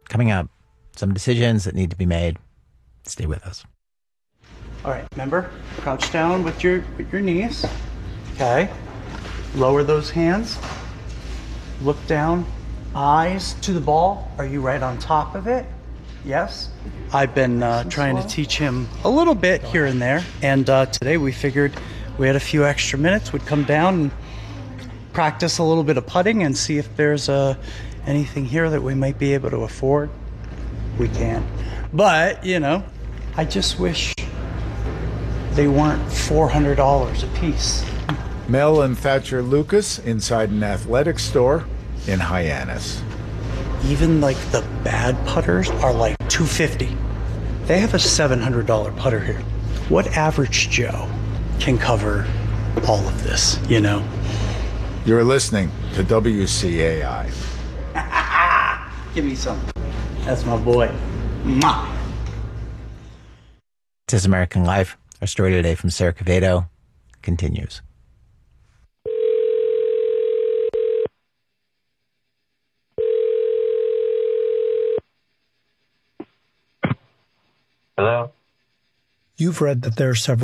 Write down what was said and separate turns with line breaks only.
Coming up, some decisions that need to be made. Stay with us.
All right, remember, crouch down with your knees. Okay. Lower those hands. Look down. Eyes to the ball. Are you right on top of it? Yes. I've been trying to teach him a little bit here and there, and today we figured we had a few extra minutes. We'd come down and practice a little bit of putting and see if there's anything here that we might be able to afford. We can. But, I just wish they weren't $400 a piece.
Mel and Thatcher Lucas inside an athletic store in Hyannis.
Even like the bad putters are like $250. They have a $700 putter here. What average Joe can cover all of this,
You're listening to WCAI.
Give me some. That's my boy. Mwah.
This is American Life. Our story today from Sarah Cavedo continues.
Hello?
You've read that there are several